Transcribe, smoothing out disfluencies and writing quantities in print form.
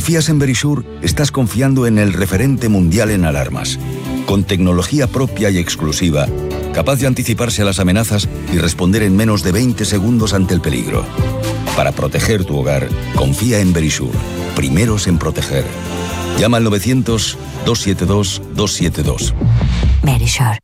confías en Verisure, estás confiando en el referente mundial en alarmas. Con tecnología propia y exclusiva, capaz de anticiparse a las amenazas y responder en menos de 20 segundos ante el peligro. Para proteger tu hogar, confía en Verisure. Primeros en proteger. Llama al 900-272-272. Verisure.